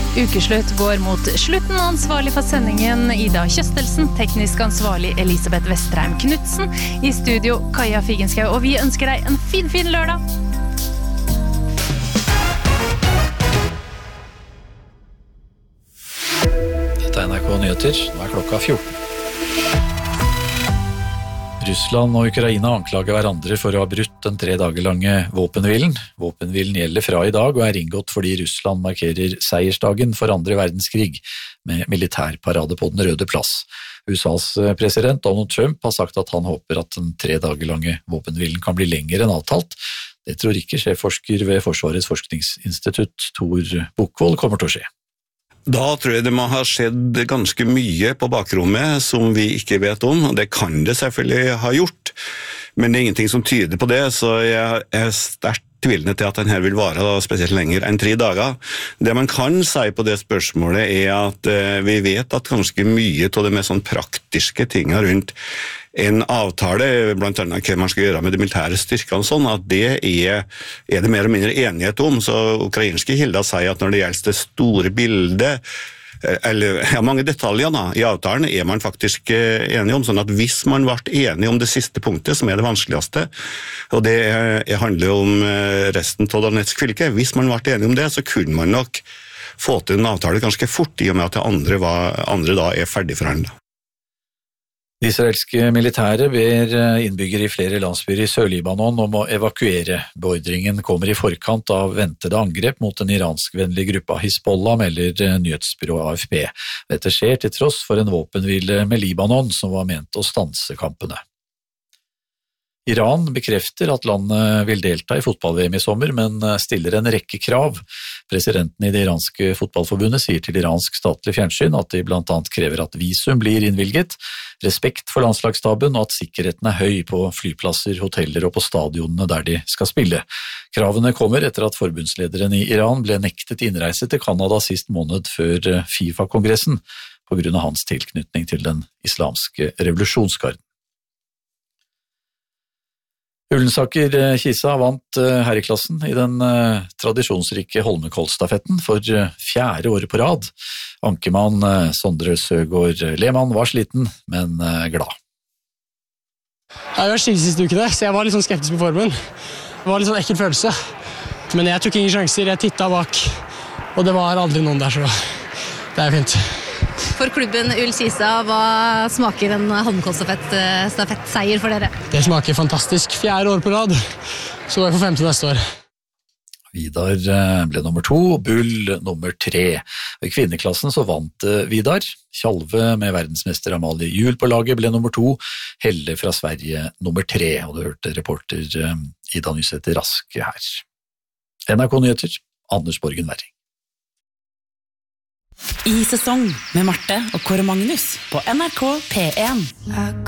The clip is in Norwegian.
Ukeslutt går mot slutten. Ansvarlig for sendingen Ida Kjøstelsen, teknisk ansvarlig Elisabeth Vestreim Knudsen, i studio Kaja Figenschou, og vi ønsker deg en fin lørdag. Dette NRK Nyheter, nå klokka 14. Russland og Ukraina anklager hverandre for å ha brutt den 3 dager lange våpenhvilen. Våpenhvilen gjelder fra i dag og inngått fordi Russland markerer seiersdagen for 2. verdenskrig med militærparade på Den røde plass. USAs president Donald Trump har sagt at han håper at den 3 dager lange våpenhvilen kan bli lengre enn avtalt. Det tror ikke sjefforsker ved Forsvarets forskningsinstitutt Tor Buchvold kommer til å skje. Da tror jeg det må ha skjedd ganske mye på bakrommet som vi ikke vet om, og det kan det selvfølgelig ha gjort, men det er ingenting som tyder på det, så jeg er sterkt tvilende til at denne vil vare spesielt lenger enn 3 dager. Det man kan si på det spørsmålet er at vi vet at ganske mye av det med sånn praktiske tingene rundt en avtale, blant annet hva man skal gjøre med de militære styrkene, sånn at det er det mer eller mindre enighet om. Så ukrainske kilder sier at når det gjelder det store bildet, eller mange detaljer i avtalen man faktisk enige om, sånn at hvis man ble enige om det siste punktet, som det vanskeligste, og det handler om resten av Donetsk fylke, hvis man ble enige om det, så kunne man nok få til en avtale ganske fort, i og med at det andre da ferdigforhandlet. De israelske militære ber innbyggere i flere landsbyer i Sør-Libanon om å evakuere. Beordringen kommer i forkant av ventede angrep mot den iranskvennlige gruppa Hizbollah, melder nyhetsbyrået AFP. Dette skjer til tross for en våpenhvile med Libanon som var ment å stanse kampene. Iran bekrefter at landet vil delta i fotball-VM i sommer, men stiller en rekke krav. Presidenten i det iranske fotballforbundet sier til iransk statlig fjernsyn at de blant annet krever at visum blir innvilget, respekt for landslagsstaben og at sikkerheten høy på flyplasser, hoteller og på stadionene der de skal spille. Kravene kommer etter at forbundslederen i Iran ble nektet innreise til Canada sist måned før FIFA-kongressen på grunn av hans tilknytning til den islamske revolusjonsgarden. Ullensaker Kisa vant herreklassen i den tradisjonsrike Holmenkollstafetten for 4. året på rad. Ankemann Sondre Søgaard Lehmann var sliten, men glad. Jeg var skilt siste ukene, så jeg var litt sånn skeptisk på formen. Det var litt sånn ekkel følelse. Men jeg tok ingen sjanser, jeg tittet bak, og det var aldri noen der, så det fint. For klubben Ull Kisa, hva smaker en Holmenkollstafettseier for dere? Det smaker fantastisk. 4. år på rad, så går jeg for 5. neste år. Vidar ble nummer 2, Bull nummer 3. I kvinneklassen så vant Vidar. Tjalve med verdensmester Amalie Juel på laget ble nummer 2, Helle fra Sverige nummer 3, og du hørte reporter Ida Nysæter Rask her. NRK Nyheter, Anders Borgen Werring. I sesong med Marte og Kåre Magnus på NRK P1.